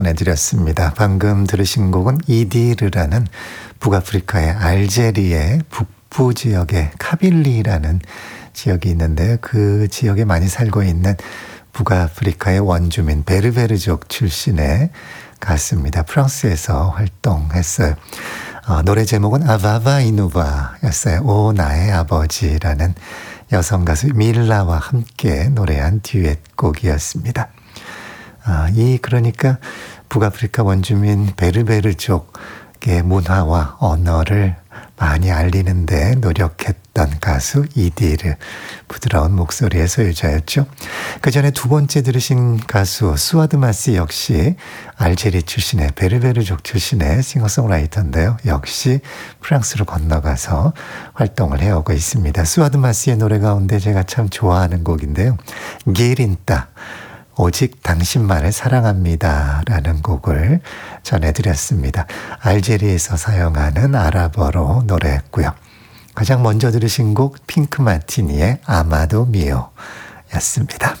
보내드렸습니다. 방금 들으신 곡은 이디르라는 북아프리카의 알제리의 북부 지역의 카빌리라는 지역이 있는데요. 그 지역에 많이 살고 있는 북아프리카의 원주민 베르베르족 출신의 가수입니다. 프랑스에서 활동했어요. 노래 제목은 아바바 이누바였어요. 오 나의 아버지라는 여성 가수 밀라와 함께 노래한 듀엣곡이었습니다. 그러니까 북아프리카 원주민 베르베르족의 문화와 언어를 많이 알리는데 노력했던 가수 이디르, 부드러운 목소리의 소유자였죠. 그 전에 두 번째 들으신 가수 수아드마시 역시 알제리 출신의 베르베르족 출신의 싱어송라이터인데요. 역시 프랑스로 건너가서 활동을 해오고 있습니다. 수아드마시의 노래 가운데 제가 참 좋아하는 곡인데요. 기린따, 오직 당신만을 사랑합니다 라는 곡을 전해드렸습니다. 알제리에서 사용하는 아랍어로 노래했고요. 가장 먼저 들으신 곡 핑크 마티니의 아마도 미오 였습니다.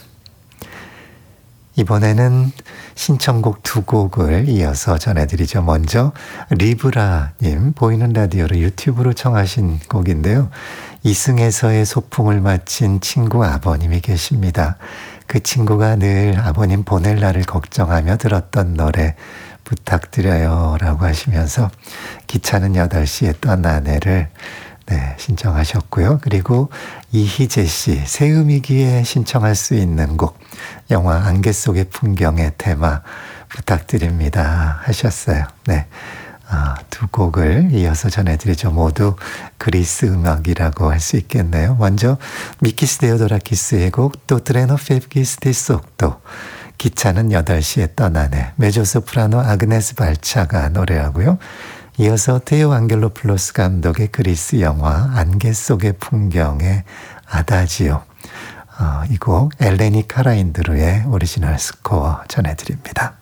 이번에는 신청곡 두 곡을 이어서 전해드리죠. 먼저 리브라님, 보이는 라디오로 유튜브로 청하신 곡인데요. 이승에서의 소풍을 마친 친구 아버님이 계십니다. 그 친구가 늘 아버님 보낼 날을 걱정하며 들었던 노래 부탁드려요 라고 하시면서 기차는 8시에 떠나네를 신청하셨고요. 그리고 이희재 씨, 새음이기에 신청할 수 있는 곡, 영화 안개 속의 풍경의 테마 부탁드립니다 하셨어요. 두 곡을 이어서 전해드리죠. 모두 그리스 음악이라고 할 수 있겠네요. 먼저 미키스 데오도라키스의 곡 또 트레노 페브기스 디 속도, 기차는 8시에 떠나네, 메조소프라노 아그네스 발차가 노래하고요. 이어서 테오 안겔로플로스 감독의 그리스 영화 안개 속의 풍경의 아다지오, 이 곡 엘레니 카라인드루의 오리지널 스코어 전해드립니다.